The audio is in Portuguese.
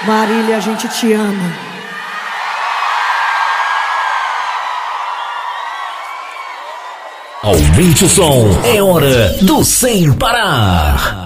Marília, a gente te ama. Aumente o som, é hora do Sem Parar.